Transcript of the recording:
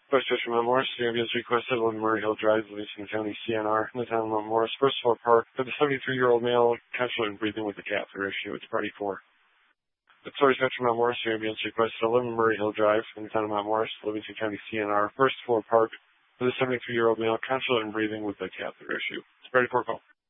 First Fisher Mount Morris, the ambulance requested 11 Murray Hill Drive, Livingston County, CNR, in the town of Mount Morris. First floor park for the 73-year-old male, conscious and breathing with a catheter issue. It's party 4. Victoria Spectrum Mount Morris, the ambulance requested 11 Murray Hill Drive, in the town of Mount Morris, Livingston County, CNR. First floor park for the 73-year-old male, conscious and breathing with a catheter issue. It's party 4 call.